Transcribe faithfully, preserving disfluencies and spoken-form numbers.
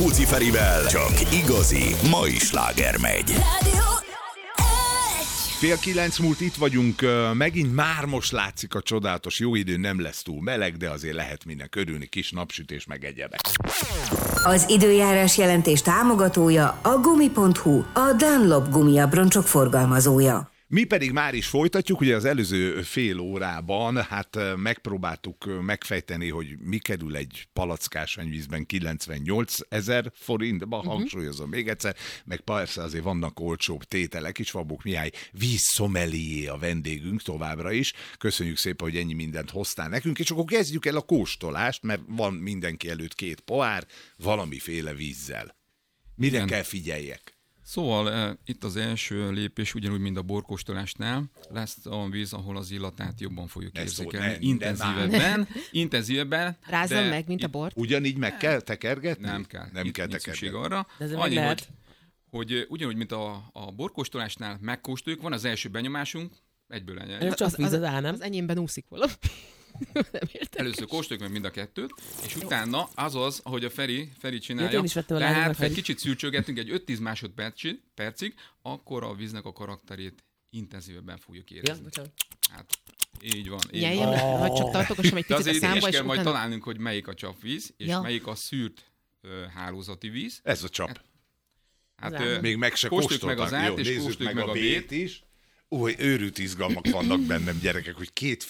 Rákóczi Ferivel csak igazi mai sláger megy. Fél kilenc múlt, itt vagyunk, megint már most látszik a csodálatos jó idő, nem lesz túl meleg, de azért lehet mindenek örülni, kis napsütés meg egyebek. Az időjárás jelentés támogatója a gumi pont hu, a Dunlop gumiabroncsok forgalmazója. Mi pedig már is folytatjuk, ugye az előző fél órában hát megpróbáltuk megfejteni, hogy mi kerül egy palackásanyvízben kilencvennyolc ezer forintba, uh-huh. hangsúlyozom még egyszer, meg persze azért vannak olcsóbb tételek is, Vabuk Mihály vízszomelié a vendégünk továbbra is. Köszönjük szépen, hogy ennyi mindent hoztál nekünk, és akkor kezdjük el a kóstolást, mert van mindenki előtt két pohár, valamiféle vízzel. Mire Igen. kell figyeljek? Szóval e, itt az első lépés, ugyanúgy, mint a borkóstolásnál, lesz olyan víz, ahol az illatát jobban fogjuk ne érzékelni. Szó, ne, intenzívebben. intenzívebben. Rázzon meg, mint a bort. Ugyanígy meg kell tekergetni? Nem kell. Nem itt kell nincs tekergetni. Arra. Annyi, hogy, hogy ugyanúgy, mint a, a borkóstolásnál megkóstoljuk, van az első benyomásunk, egyből ennyi. Az, az, az, az enyémben úszik valami. Először kóstoljuk meg mind a kettőt, és utána az az, ahogy a Feri, Feri csinálja, ja, tehát ha egy kicsit szürcsögetünk egy öt-tíz másodpercig, percig, akkor a víznek a karakterét intenzívebben fogjuk érezni. Ja, hát, így van. Így Nyeljem, van. Vagy csak tartogassam egy picit a számba, és kell utána... majd találnunk, hogy melyik a csapvíz, és ja. melyik a szűrt uh, hálózati víz. Ez a csap. Hát, hát, még meg se kóstoljuk meg az át, Jó, és kóstoljuk meg, meg a bét is. Új, őrült izgalmak vannak bennem, gyerekek, hogy két